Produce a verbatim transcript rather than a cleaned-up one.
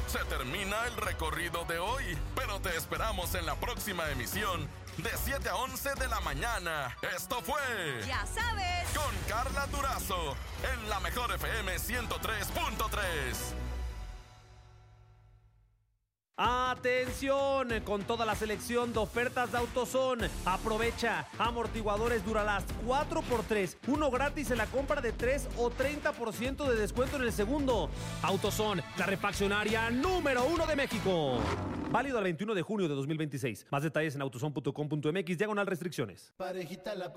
Se termina el recorrido de hoy, pero te esperamos en la próxima emisión de siete a once de la mañana. Esto fue... Ya sabes. Con Carla Durazo, en la mejor F M ciento tres punto tres. ¡Atención! Con toda la selección de ofertas de AutoZone. Aprovecha amortiguadores Duralast cuatro por tres, uno gratis en la compra de tres o treinta por ciento de descuento en el segundo. AutoZone, la refaccionaria número uno de México. Válido al veintiuno de junio de dos mil veintiséis. Más detalles en autozone punto com punto m x, diagonal restricciones. Parejita la